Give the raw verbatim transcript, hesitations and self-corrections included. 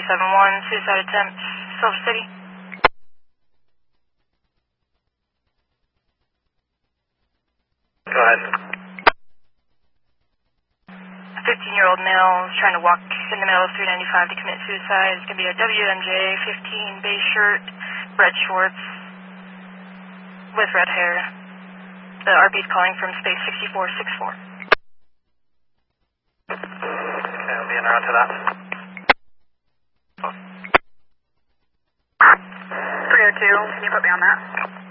seven one, suicide attempt, Silver City. Go ahead. A fifteen-year-old male is trying to walk in the middle of three ninety-five to commit suicide. It's going to be a W M J fifteen beige shirt, red shorts, with red hair. The R B is calling from space sixty-four sixty-four. Okay, I'll be en route to that. three oh two, can you put me on that?